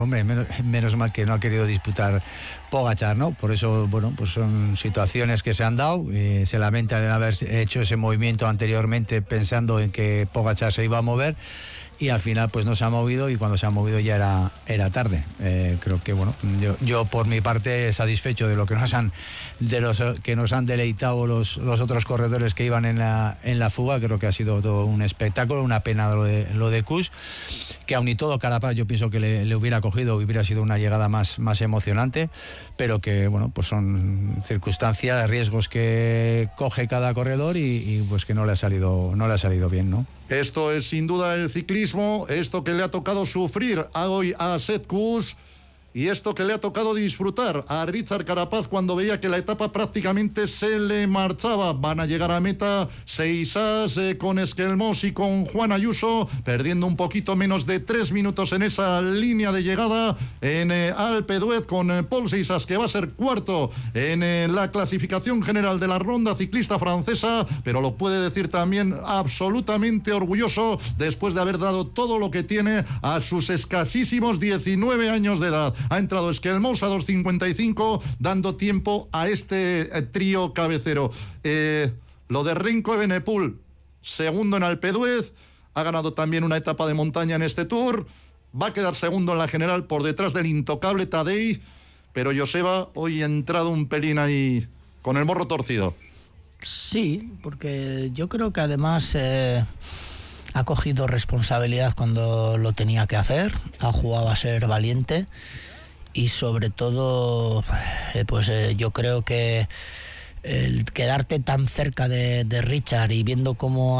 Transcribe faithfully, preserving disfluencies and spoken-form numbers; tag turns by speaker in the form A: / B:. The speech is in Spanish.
A: Hombre, menos, menos mal que no ha querido disputar Pogačar, ¿no? Por eso, bueno, pues son situaciones que se han dado. Eh, se lamenta de haber hecho ese movimiento anteriormente pensando en que Pogačar se iba a mover, y al final pues no se ha movido, y cuando se ha movido ya era, era tarde. Eh, creo que, bueno, yo, yo por mi parte satisfecho de lo que nos han de los que nos han deleitado los, los otros corredores que iban en la, en la fuga. Creo que ha sido todo un espectáculo. Una pena lo de, lo de Kuss, que aun y todo Carapaz yo pienso que le, le hubiera cogido, hubiera sido una llegada más, más emocionante, pero que, bueno, pues son circunstancias, riesgos que coge cada corredor, y, y pues que no le ha salido, no le ha salido bien, ¿no?
B: Esto es sin duda el ciclismo, esto que le ha tocado sufrir a hoy a Sepp Kuss, y esto que le ha tocado disfrutar a Richard Carapaz cuando veía que la etapa prácticamente se le marchaba. Van a llegar a meta seis as eh, con Esquelmós y con Juan Ayuso, perdiendo un poquito menos de tres minutos en esa línea de llegada en eh, Alpe d'Huez, con eh, Paul Seixas, que va a ser cuarto en eh, la clasificación general de la ronda ciclista francesa, pero lo puede decir también absolutamente orgulloso después de haber dado todo lo que tiene a sus escasísimos diecinueve años de edad. Ha entrado Esquelmós a dos cincuenta y cinco, dando tiempo a este eh, trío cabecero. Eh, lo de Remco Evenepoel, segundo en Alpe d'Huez, ha ganado también una etapa de montaña en este Tour, va a quedar segundo en la general por detrás del intocable Tadej, pero Joseba hoy ha entrado un pelín ahí con el morro torcido.
C: Sí, porque yo creo que además eh, ha cogido responsabilidad cuando lo tenía que hacer, ha jugado a ser valiente, y sobre todo eh, pues eh, yo creo que el quedarte tan cerca de, de Richard y viendo cómo